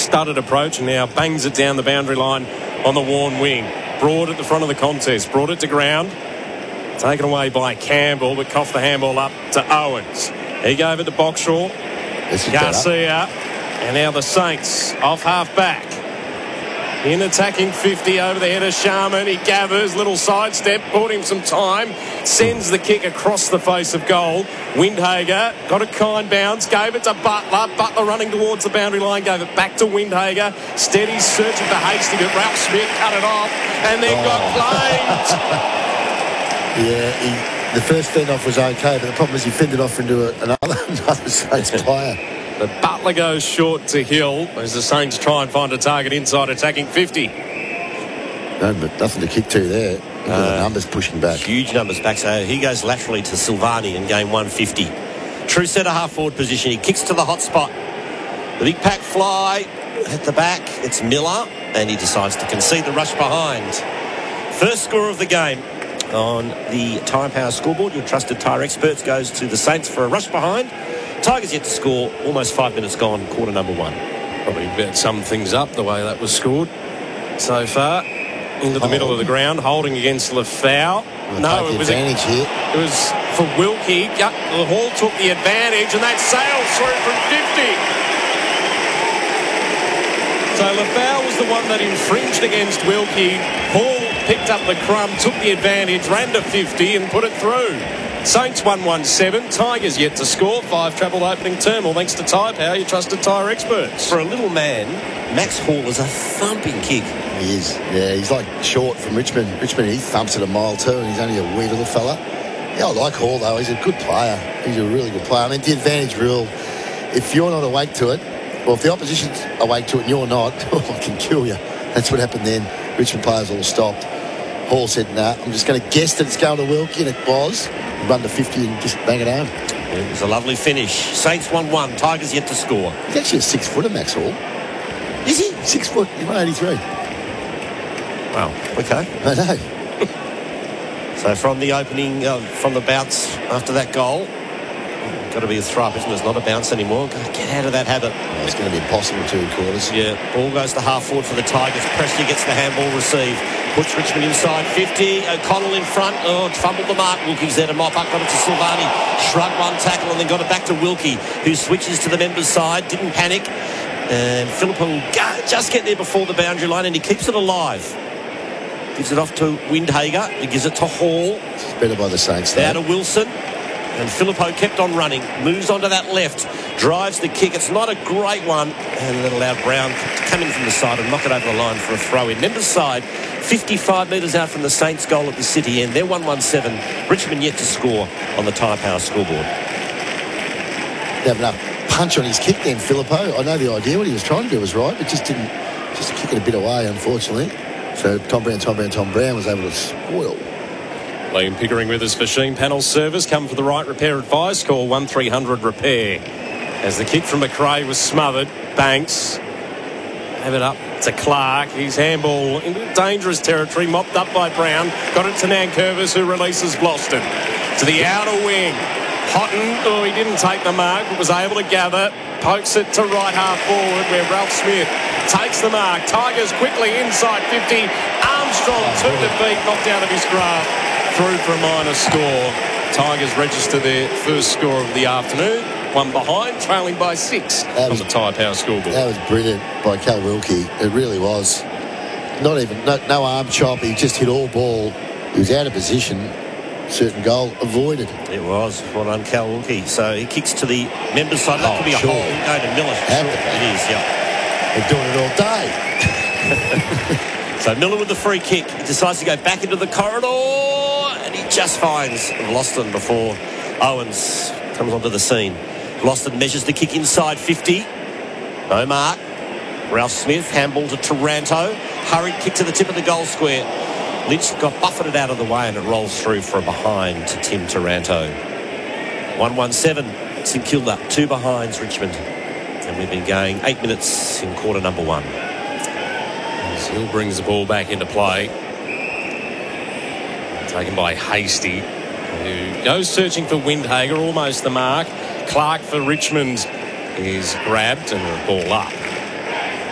studded approach, and now bangs it down the boundary line on the worn wing. Broad at the front of the contest, brought it to ground. Taken away by Campbell, but coughed the handball up to Owens. He gave it to Boxall. Garcia. And now the Saints off half-back. In attacking 50 over the head of Sharman. He gathers, little sidestep, bought him some time. Sends the kick across the face of goal. Windhager got a kind bounce, gave it to Butler. Butler running towards the boundary line, gave it back to Windhager. Steady, searching for Hasty, but Ralph Smith cut it off and then got claimed. Yeah, the first fend-off was okay, but the problem is he fended off into another Saints player. But Butler goes short to Hill as the Saints try and find a target inside attacking 50. No, but nothing to kick to there. The numbers pushing back. Huge numbers back. So he goes laterally to Silvani in game 150. True centre half forward position. He kicks to the hot spot. The big pack fly at the back. It's Miller, and he decides to concede the rush behind. First score of the game on the Tyre Power scoreboard. Your trusted tyre experts goes to the Saints for a rush behind. Tigers yet to score. Almost 5 minutes gone. Quarter number one. Probably about sum things up the way that was scored so far. Into the middle of the ground, holding against Lafau. No, it was for Wilkie. The Hall took the advantage, and that sails through from 50. So Lafau was the one that infringed against Wilkie. Hall picked up the crumb, took the advantage, ran to 50 and put it through. Saints 1-1-7. Tigers yet to score. 5 travelled opening term. All thanks to Tyre Power, your trusted tyre experts. For a little man, Max Hall is a thumping kick. He is. Yeah, he's like short from Richmond. Richmond, he thumps it a mile too, and he's only a wee little fella. Yeah, I like Hall though. He's a good player. He's a really good player. I mean, the advantage rule, if you're not awake to it, well, if the opposition's awake to it and you're not, I can kill you. That's what happened then. Richmond players all stopped. Hall said, nah, I'm just going to guess that it's going to Wilkie, and it was. Run to 50 and just bang it home. It was a lovely finish. Saints 1-1. Tigers yet to score. He's actually a 6-footer, Max Hall. Is he? 6 foot. He's 183. Wow. Okay. I know. So from the opening, from the bounce after that goal, got to be a throw up, isn't it? It's not a bounce anymore. Get out of that habit. Oh, it's going to be impossible 2 quarters. Yeah. Ball goes to half forward for the Tigers. Presley gets the handball received. Puts Richmond inside 50. O'Connell in front. Oh, fumbled the mark. Wilkie's there to mop up. Got it to Silvani. Shrugged one tackle and then got it back to Wilkie, who switches to the members' side. Didn't panic. Philippa will just get there before the boundary line, and he keeps it alive. Gives it off to Windhager. He gives it to Hall. It's better by the Saints though. Now to Wilson. And Philippo kept on running. Moves onto that left. Drives the kick. It's not a great one. And then allowed Brown to come in from the side and knock it over the line for a throw in. Members' side, 55 metres out from the Saints' goal at the City end. They're 1-1-7. Richmond yet to score on the Tyre Power scoreboard. They have enough punch on his kick then, Philippo. I know the idea, what he was trying to do was right, but just didn't, just kick it a bit away, unfortunately. So Tom Brown was able to spoil. Liam Pickering with us for Sheen Panel Service. Come for the right repair advice. Call 1300 Repair. As the kick from McRae was smothered, Banks have it up to Clark. His handball into dangerous territory, mopped up by Brown. Got it to Nankervis, who releases Vlastuin to the outer wing. Houghton, he didn't take the mark, but was able to gather. Pokes it to right half forward, where Ralph Smith takes the mark. Tigers quickly inside 50. Armstrong to defeat, knocked out of his grasp. Through for a minor score. Tigers register their first score of the afternoon. One behind, trailing by 6 on the Tyre Power scoreboard. That was brilliant by Cal Wilkie. It really was. Not even, no arm chop. He just hit all ball. He was out of position. Certain goal avoided. It was. Well done, Cal Wilkie. So he kicks to the members' side. That could be a hole. Go to Miller. Sure. It is, yeah. They're doing it all day. So Miller with the free kick. He decides to go back into the corridor. And he just finds Vlastuin before Owens comes onto the scene. Vlastuin measures the kick inside 50. No mark. Ralph Smith, handball to Taranto. Hurried kick to the tip of the goal square. Lynch got buffeted out of the way and it rolls through for a behind to Tim Taranto. 1-1-7. St Kilda, 2 behinds Richmond. And we've been going 8 minutes in quarter number 1. Hill brings the ball back into play. Taken by Hasty, who goes searching for Windhager, almost the mark. Clark for Richmond is grabbed and the ball up.